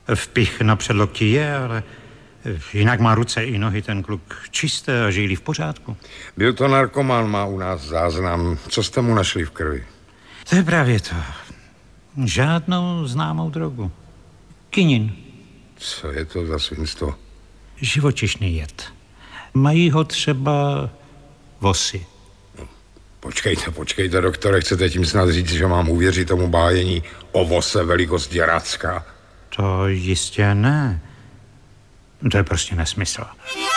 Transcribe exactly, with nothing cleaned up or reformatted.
Vpich na předloktí je, ale jinak má ruce i nohy ten kluk čisté a žíly v pořádku. Byl to narkoman, má u nás záznam. Co jste mu našli v krvi? To je právě to. Žádnou známou drogu. Kinin. Co je to za svinstvo? Živočišný jed. Mají ho třeba vosy. Počkejte, počkejte, doktore, chcete tím snad říct, že mám uvěřit tomu bájení o vose velikosti Racka? To jistě ne. To je prostě nesmysl.